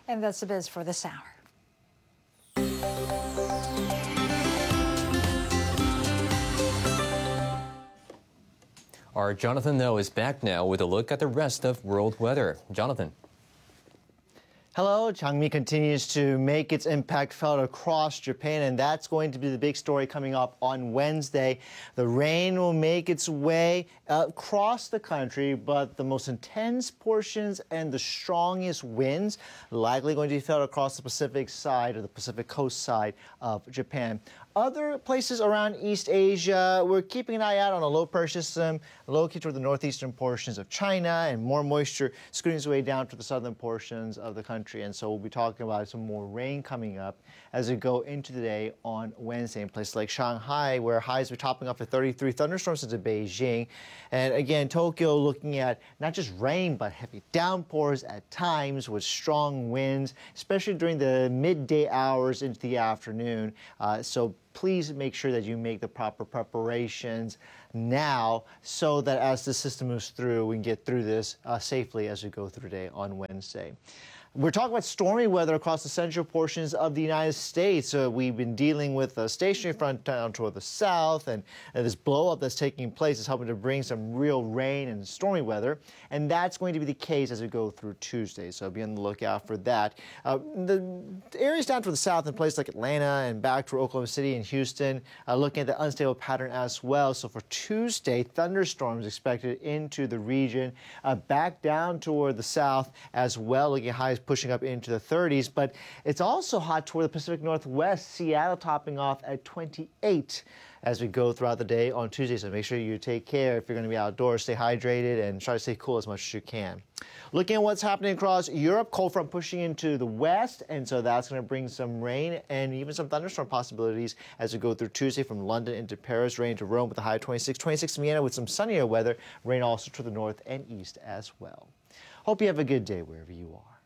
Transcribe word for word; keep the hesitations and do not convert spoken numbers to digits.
And that's the biz for this hour. Our Jonathan, though, is back now with a look at the rest of world weather. Jonathan. Hello, Changmi continues to make its impact felt across Japan, and that's going to be the big story coming up on Wednesday. The rain will make its way across the country, but the most intense portions and the strongest winds likely going to be felt across the Pacific side or the Pacific coast side of Japan. Other places around East Asia, we're keeping an eye out on a low pressure system located toward the northeastern portions of China, and more moisture scooting its way down to the southern portions of the country. And so we'll be talking about some more rain coming up as we go into the day on Wednesday in places like Shanghai, where highs are topping off at thirty-three, thunderstorms into Beijing. And again, Tokyo looking at not just rain, but heavy downpours at times with strong winds, especially during the midday hours into the afternoon. Uh, so please make sure that you make the proper preparations now so that as the system moves through, we can get through this uh, safely as we go through the day on Wednesday. We're talking about stormy weather across the central portions of the United States. Uh, we've been dealing with a stationary front down toward the south, and, and this blow-up that's taking place is helping to bring some real rain and stormy weather, and that's going to be the case as we go through Tuesday, so be on the lookout for that. Uh, the areas down to the south in places like Atlanta and back to Oklahoma City and Houston, uh, looking at the unstable pattern as well. So for Tuesday, thunderstorms expected into the region, uh, back down toward the south as well, looking at highs pushing up into the thirties, but it's also hot toward the Pacific Northwest, Seattle topping off at twenty-eight as we go throughout the day on Tuesday. So make sure you take care if you're going to be outdoors, stay hydrated, and try to stay cool as much as you can. Looking at what's happening across Europe, cold front pushing into the west, and so that's going to bring some rain and even some thunderstorm possibilities as we go through Tuesday from London into Paris, rain to Rome with a high of twenty-six, twenty-six in Vienna with some sunnier weather, rain also to the north and east as well. Hope you have a good day wherever you are.